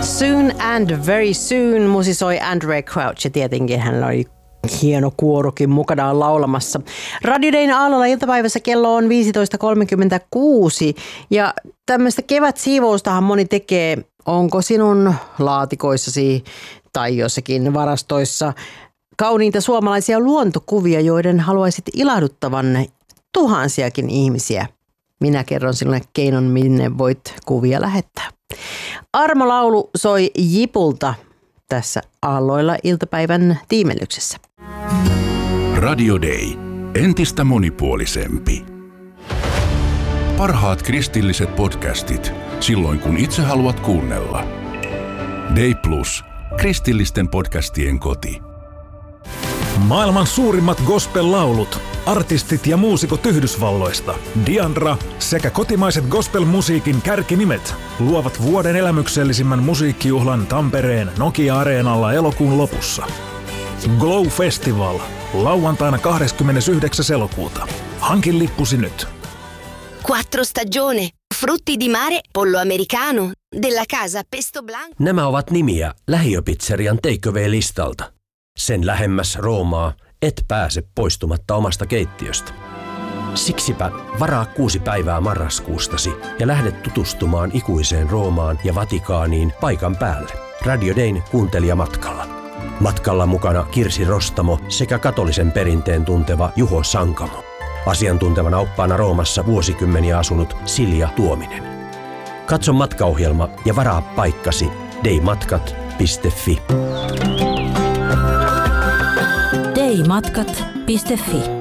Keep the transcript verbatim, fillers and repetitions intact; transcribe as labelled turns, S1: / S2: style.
S1: Soon and Very Soon musisoi Andrae Crouch ja tietenkin hänellä oli hieno kuorokin mukanaan laulamassa. Radio Dayn aallolla iltapäivässä kello on viisitoista kolmekymmentäkuusi ja tämmöistä kevätsiivoustahan moni tekee. Onko sinun laatikoissasi tai jossakin varastoissa kauniita suomalaisia luontokuvia, joiden haluaisit ilahduttavan tuhansiakin ihmisiä? Minä kerron sinulle keinon, minne voit kuvia lähettää. Armolaulu soi Jipulta tässä aalloilla iltapäivän tiimellyksessä.
S2: Radio Day. Entistä monipuolisempi. Parhaat kristilliset podcastit silloin, kun itse haluat kuunnella. Day Plus. Kristillisten podcastien koti.
S3: Maailman suurimmat gospel-laulut, artistit ja muusikot Yhdysvalloista, Diandra sekä kotimaiset gospel-musiikin kärkinimet luovat vuoden elämyksellisimmän musiikkijuhlan Tampereen Nokia-areenalla elokuun lopussa. Glow Festival, lauantaina kahdeskymmenesyhdeksäs elokuuta. Hankin lippusi nyt.
S4: Quattro stagione, frutti di mare, pollo americano, della casa pesto blanco.
S5: Nämä ovat nimiä lähiöpizzerian takeaway-listalta. Sen lähemmäs Roomaa et pääse poistumatta omasta keittiöstä. Siksipä varaa kuusi päivää marraskuustasi ja lähde tutustumaan ikuiseen Roomaan ja Vatikaaniin paikan päälle. Radio Dayn kuuntelijamatkalla. Matkalla mukana Kirsi Rostamo sekä katolisen perinteen tunteva Juho Sankamo. Asiantuntevana oppaana Roomassa vuosikymmeniä asunut Silja Tuominen. Katso matkaohjelma ja varaa paikkasi daymatkat piste fi.
S6: daymatkat piste fi